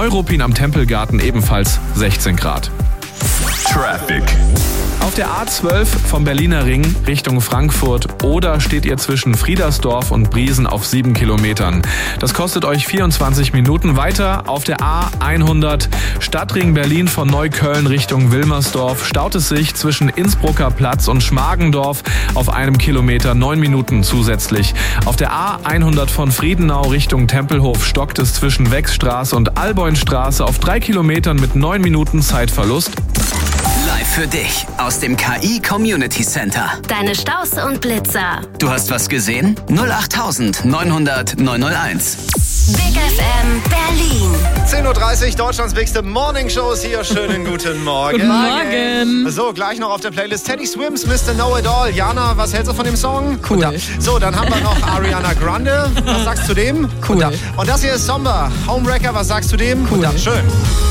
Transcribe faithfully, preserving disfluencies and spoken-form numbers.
Neuruppin am Tempelgarten ebenfalls sechzehn Grad. Traffic. Auf der A zwölf vom Berliner Ring Richtung Frankfurt oder steht ihr zwischen Friedersdorf und Briesen auf sieben Kilometern. Das kostet euch vierundzwanzig Minuten. Weiter auf der A hundert Stadtring Berlin von Neukölln Richtung Wilmersdorf staut es sich zwischen Innsbrucker Platz und Schmargendorf auf einem Kilometer, neun Minuten zusätzlich. Auf der A hundert von Friedenau Richtung Tempelhof stockt es zwischen Wechsstraße und Alboinstraße auf drei Kilometern mit neun Minuten Zeitverlust. Live für dich aus dem K I Community Center. Deine Staus und Blitzer. Du hast was gesehen? null acht neunhundert neunhunderteins. Big F M Berlin. zehn Uhr dreißig, Deutschlands bigste Morning-Show ist hier. Schönen guten Morgen. Guten Morgen. So, gleich noch auf der Playlist Teddy Swims, Mister Know-It-All. Jana, was hältst du von dem Song? Cool. Da, so, dann haben wir noch Ariana Grande. Was sagst du dem? Cool. Und, da, und das hier ist Somber, Homewrecker. Was sagst du dem? Cool. Da, schön.